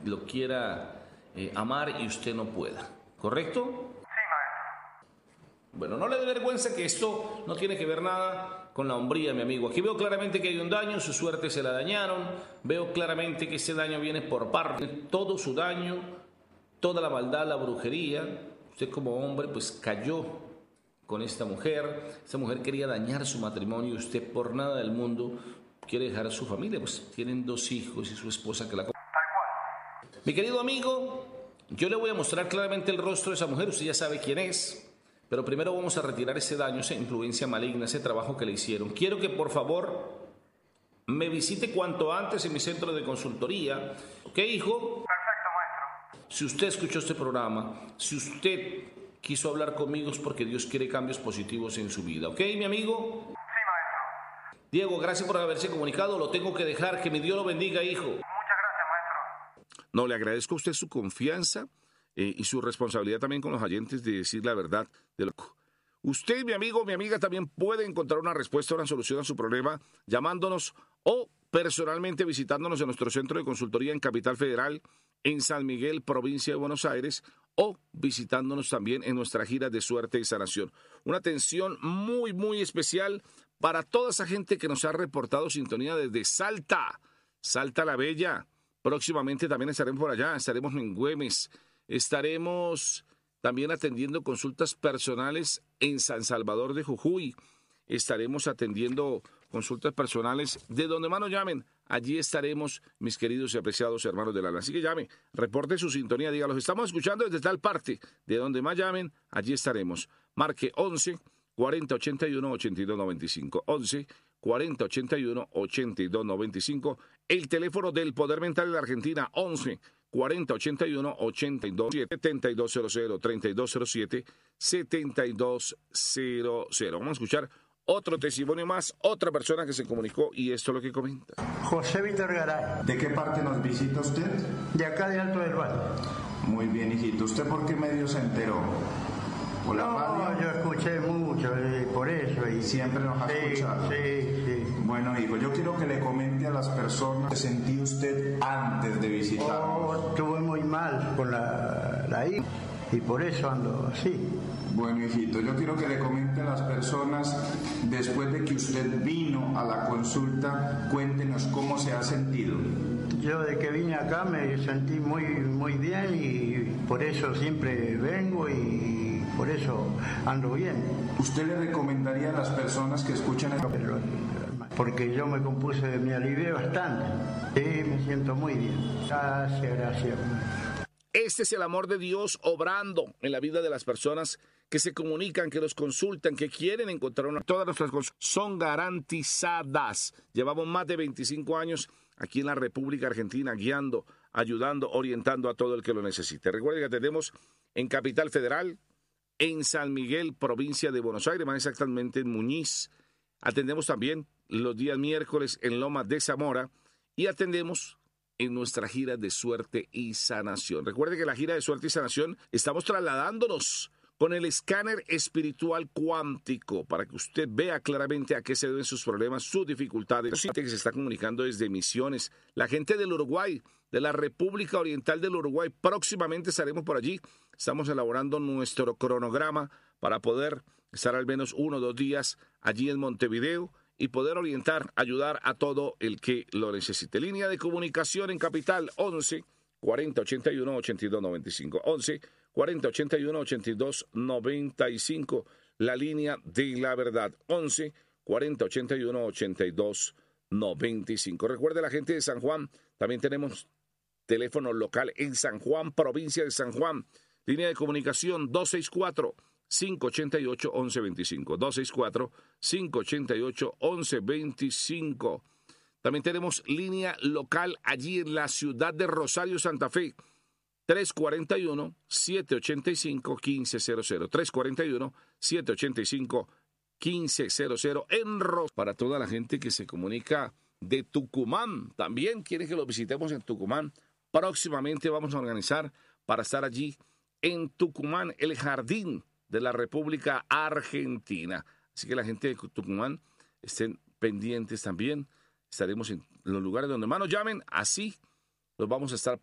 lo quiera amar y usted no pueda, ¿correcto? Bueno, no le dé vergüenza que esto no tiene que ver nada con la hombría, mi amigo. Aquí veo claramente que hay un daño, su suerte se la dañaron. Veo claramente que ese daño viene por parte, todo su daño, toda la maldad, la brujería. Usted como hombre pues cayó con esta mujer. Esta mujer quería dañar su matrimonio y usted por nada del mundo quiere dejar a su familia. Pues tienen 2 hijos y su esposa que la... Mi querido amigo, yo le voy a mostrar claramente el rostro de esa mujer. Usted ya sabe quién es. Pero primero vamos a retirar ese daño, esa influencia maligna, ese trabajo que le hicieron. Quiero que por favor me visite cuanto antes en mi centro de consultoría. ¿Ok, hijo? Perfecto, maestro. Si usted escuchó este programa, si usted quiso hablar conmigo es porque Dios quiere cambios positivos en su vida. ¿Ok, mi amigo? Sí, maestro. Diego, gracias por haberse comunicado. Lo tengo que dejar. Que mi Dios lo bendiga, hijo. Muchas gracias, maestro. No, le agradezco a usted su confianza y su responsabilidad también con los oyentes de decir la verdad de lo que... Usted, mi amigo, mi amiga, también puede encontrar una respuesta, una solución a su problema llamándonos o personalmente visitándonos en nuestro centro de consultoría en Capital Federal, en San Miguel, provincia de Buenos Aires, o visitándonos también en nuestra gira de suerte y sanación. Una atención muy, muy especial para toda esa gente que nos ha reportado sintonía desde Salta, Salta la Bella. Próximamente también estaremos por allá, estaremos en Güemes, estaremos también atendiendo consultas personales en San Salvador de Jujuy. Estaremos atendiendo consultas personales de donde más nos llamen. Allí estaremos, mis queridos y apreciados hermanos del alma. Así que llame, reporte su sintonía, diga, los estamos escuchando desde tal parte. De donde más llamen, allí estaremos. Marque 11 40 81 82 95. 11 40 81 82 95. El teléfono del Poder Mental de la Argentina, 11 40 81 82 7200 3207 7200. Vamos a escuchar otro testimonio más, otra persona que se comunicó y esto es lo que comenta. José Víctor Garay. ¿De qué parte nos visita usted? De acá de Alto del Valle. Muy bien, hijito. ¿Usted por qué medio se enteró? ¿Por la radio? Yo escuché mucho, por eso. Y... ¿Siempre nos ha escuchado? Sí. Bueno, hijo, yo quiero que le comente a las personas que sentía usted antes de visitarnos. Estuve muy mal con la hija y por eso ando así. Bueno, hijito, yo quiero que le comente a las personas, después de que usted vino a la consulta, cuéntenos cómo se ha sentido. Yo de que vine acá me sentí muy bien y por eso siempre vengo y por eso ando bien. ¿Usted le recomendaría a las personas que escuchan el... Porque yo me compuse, me alivié bastante. Sí, me siento muy bien. Gracias. Este es el amor de Dios obrando en la vida de las personas que se comunican, que los consultan, que quieren encontrar una... Todas nuestras cosas son garantizadas. Llevamos más de 25 años aquí en la República Argentina guiando, ayudando, orientando a todo el que lo necesite. Recuerden que tenemos en Capital Federal, en San Miguel, provincia de Buenos Aires, más exactamente en Muñiz. Atendemos también los días miércoles en Lomas de Zamora y atendemos en nuestra gira de suerte y sanación. Recuerde que la gira de suerte y sanación estamos trasladándonos con el escáner espiritual cuántico para que usted vea claramente a qué se deben sus problemas, sus dificultades. La gente que se está comunicando desde Misiones, la gente del Uruguay, de la República Oriental del Uruguay, próximamente estaremos por allí. Estamos elaborando nuestro cronograma para poder estar al menos 1 o 2 días allí en Montevideo y poder orientar, ayudar a todo el que lo necesite. Línea de comunicación en Capital, 11 40 81 82 95. 11 40 81 82 95. La línea de la verdad, 11 40 81 82 95. Recuerde, la gente de San Juan, también tenemos teléfono local en San Juan, provincia de San Juan. Línea de comunicación 264-588-1125. 264-588-1125. También tenemos línea local allí en la ciudad de Rosario, Santa Fe. 341-785-1500. 341-785-1500 en Rosario. Para toda la gente que se comunica de Tucumán, también quiere que lo visitemos en Tucumán. Próximamente vamos a organizar para estar allí en Tucumán, el jardín de la República Argentina. Así que la gente de Tucumán estén pendientes también. Estaremos en los lugares donde más nos llamen, así los vamos a estar